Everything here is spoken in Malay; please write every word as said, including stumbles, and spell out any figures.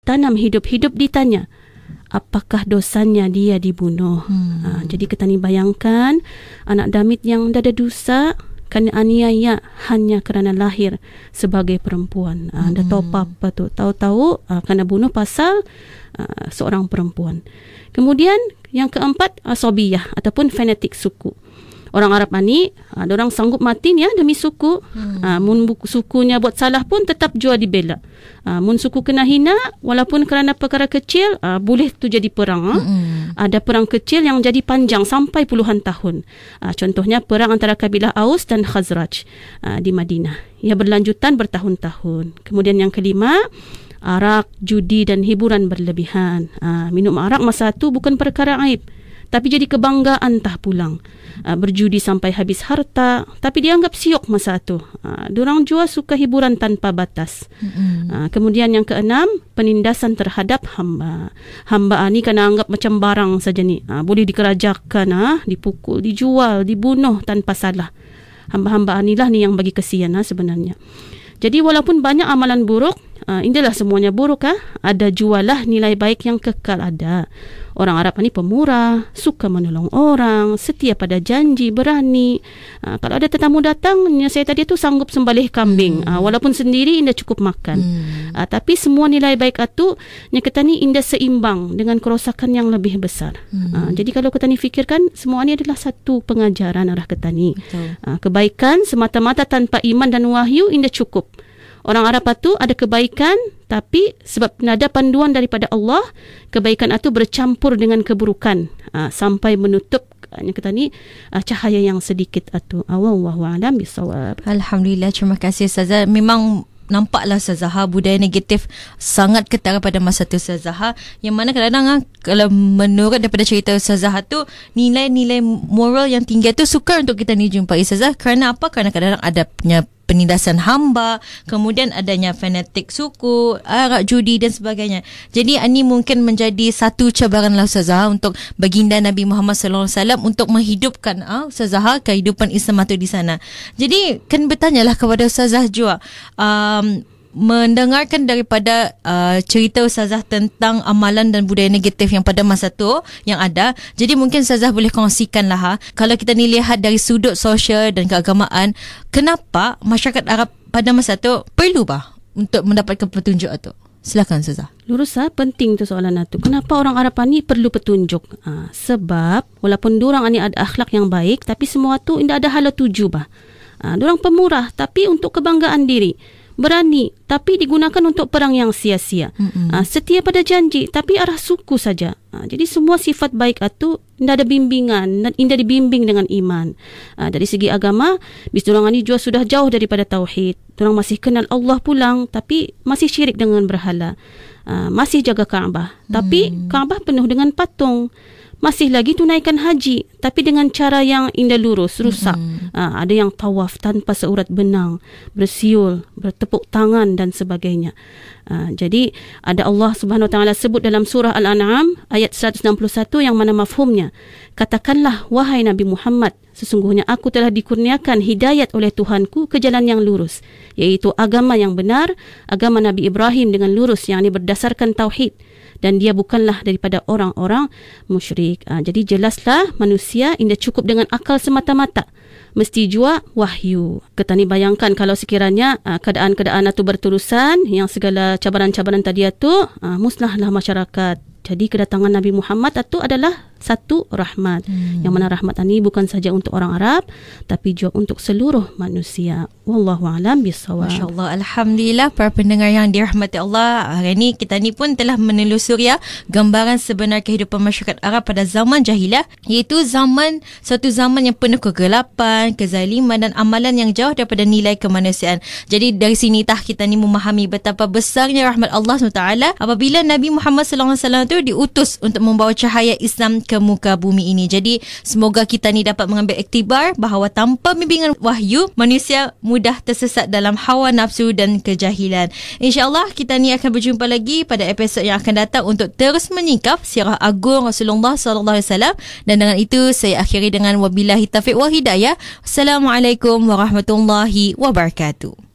ditanam hidup-hidup ditanya, apakah dosanya dia dibunuh? Hmm. Ha, jadi kita ni bayangkan anak Damit yang dah ada dosa kerana aniaya hanya kerana lahir sebagai perempuan. Ha, hmm. Dah tahu apa tu? Tahu-tahu ha, kerana bunuh pasal ha, seorang perempuan. Kemudian yang keempat, asobiyah ataupun fanatik suku. Orang Arab ni, ada orang sanggup mati ya demi suku. Hmm. Ha, mun sukunya buat salah pun tetap jua dibela. Ha, mun suku kena hina walaupun kerana perkara kecil, ha, boleh tu jadi perang. Ha. Hmm. Ada perang kecil yang jadi panjang sampai puluhan tahun. Ha, contohnya perang antara kabilah Aus dan Khazraj ha, di Madinah. Ia berlanjutan bertahun-tahun. Kemudian yang kelima, arak, judi dan hiburan berlebihan. Ha, minum arak masa tu bukan perkara aib, tapi jadi kebanggaan tah pulang. Uh, berjudi sampai habis harta, tapi dianggap siok masa tu. Uh, diorang jua suka hiburan tanpa batas. Mm-hmm. Uh, kemudian yang keenam, penindasan terhadap hamba. Hamba ni kena anggap macam barang saja ni. Uh, boleh dikerajakan, uh, dipukul, dijual, dibunuh tanpa salah. Hamba-hamba inilah ni yang bagi kesian uh, sebenarnya. Jadi walaupun banyak amalan buruk, uh, inilah semuanya buruk, uh, ada jualah nilai baik yang kekal ada. Orang Arab ni pemurah, suka menolong orang, setia pada janji, berani. Uh, kalau ada tetamu datang, saya tadi tu sanggup sembelih kambing. Hmm. Uh, walaupun sendiri, indah cukup makan. Hmm. Uh, tapi semua nilai baik itu, kita ni indah seimbang dengan kerosakan yang lebih besar. Hmm. Uh, jadi kalau kita ni fikirkan, semua ni adalah satu pengajaran arah kita ni. Uh, kebaikan semata-mata tanpa iman dan wahyu, indah cukup. Orang Arab itu ada kebaikan, tapi sebab ada panduan daripada Allah, kebaikan itu bercampur dengan keburukan aa, sampai menutup yang kata ni aa, cahaya yang sedikit itu. Wallahu a'lam bissawab. Alhamdulillah, terima kasih Ustazah. Memang nampaklah Ustazah budaya negatif sangat ketara pada masa tu Ustazah, yang mana kadang-kadang kalau menurut daripada cerita Ustazah tu, nilai-nilai moral yang tinggi tu sukar untuk kita ni jumpai Ustazah. Kerana apa? Kerana kadang-kadang ada punya penindasan hamba, kemudian adanya fanatik suku, arak, judi dan sebagainya. Jadi ini mungkin menjadi satu cabaranlah Ustazah untuk baginda Nabi Muhammad sallallahu alaihi wasallam untuk menghidupkan ah, Ustazah kehidupan Islam itu di sana. Jadi kan bertanyalah kepada Ustazah juga, um, mendengarkan daripada uh, cerita Ustazah tentang amalan dan budaya negatif yang pada masa tu yang ada. Jadi mungkin Ustazah boleh kongsikan lah ha, kalau kita ni lihat dari sudut sosial dan keagamaan, kenapa masyarakat Arab pada masa tu perlu bah untuk mendapatkan petunjuk itu? Silakan Ustazah. Lurus ah, penting tu soalan itu. Kenapa orang Arab ni perlu petunjuk? Ah, sebab walaupun diorang ni ada akhlak yang baik, tapi semua tu tidak ada hala tuju bah. Ah, diorang pemurah tapi untuk kebanggaan diri. Berani tapi digunakan untuk perang yang sia-sia. Mm-hmm. Uh, setia pada janji tapi arah suku saja. Uh, jadi semua sifat baik itu tidak ada bimbingan, tidak dibimbing dengan iman. Uh, dari segi agama, bis diorang ini juga sudah jauh daripada tauhid. Diorang masih kenal Allah pulang tapi masih syirik dengan berhala. Uh, masih jaga Kaabah. Mm. Tapi Kaabah penuh dengan patung. Masih lagi tunaikan haji tapi dengan cara yang indah lurus, rusak. Mm-hmm. Ha, ada yang tawaf tanpa seurat benang, bersiul, bertepuk tangan dan sebagainya. Ha, jadi ada Allah Subhanahu Wa Taala sebut dalam surah Al-An'am ayat seratus enam puluh satu yang mana mafhumnya, katakanlah wahai Nabi Muhammad, sesungguhnya aku telah dikurniakan hidayat oleh Tuhanku ke jalan yang lurus, iaitu agama yang benar, agama Nabi Ibrahim dengan lurus, yang ini berdasarkan tauhid, dan dia bukanlah daripada orang-orang musyrik. Ha, jadi jelaslah manusia tidak cukup dengan akal semata-mata, mesti jua wahyu. Kita ni bayangkan kalau sekiranya ha, keadaan-keadaan itu berterusan, yang segala cabaran-cabaran tadi itu, ha, musnahlah masyarakat. Jadi kedatangan Nabi Muhammad itu adalah satu rahmat. Hmm. Yang mana rahmat ini bukan saja untuk orang Arab, tapi juga untuk seluruh manusia. Wallahu a'lam bissawab. Masya-Allah, alhamdulillah para pendengar yang dirahmati Allah. Hari ini kita ni pun telah menelusuri ya, gambaran sebenar kehidupan masyarakat Arab pada zaman jahiliah, iaitu zaman satu zaman yang penuh kegelapan, kezaliman dan amalan yang jauh daripada nilai kemanusiaan. Jadi dari sini tah kita ni memahami betapa besarnya rahmat Allah subhanahu wa taala apabila Nabi Muhammad sallallahu alaihi wasallam tu diutus untuk membawa cahaya Islam ke muka bumi ini. Jadi semoga kita ni dapat mengambil iktibar bahawa tanpa bimbingan wahyu, manusia mudah tersesat dalam hawa nafsu dan kejahilan. InsyaAllah kita ni akan berjumpa lagi pada episod yang akan datang untuk terus menyingkap sirah agung Rasulullah sallallahu alaihi wasallam. Dan dengan itu saya akhiri dengan wabillahi taufiq wal hidayah. Assalamualaikum warahmatullahi wabarakatuh.